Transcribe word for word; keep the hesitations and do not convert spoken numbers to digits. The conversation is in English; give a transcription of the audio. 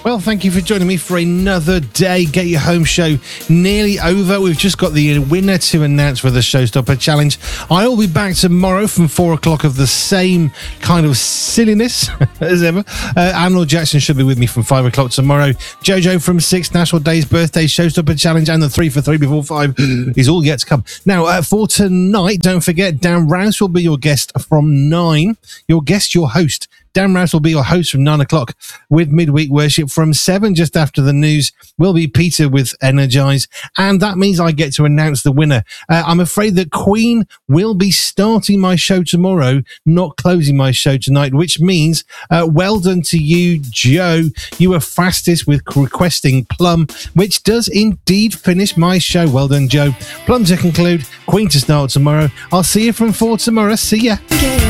Well, thank you for joining me for another day. Get Your Home show nearly over. We've just got the winner to announce for the Showstopper Challenge. I will be back tomorrow from four o'clock of the same kind of silliness as ever. Uh, Arnold Jackson should be with me from five o'clock tomorrow. Jojo from six, National Day's Birthday, Showstopper Challenge, and the three for three before five is all yet to come. Now, uh, for tonight, don't forget, Dan Rouse will be your guest from nine. Your guest, your host. Dan Rouse will be your host from nine o'clock with Midweek Worship. From seven, just after the news, will be Peter with Energize. And that means I get to announce the winner. Uh, I'm afraid that Queen will be starting my show tomorrow, not closing my show tonight, which means uh, well done to you, Joe. You were fastest with requesting Plum, which does indeed finish my show. Well done, Joe. Plum to conclude, Queen to start tomorrow. I'll see you from four tomorrow. See ya.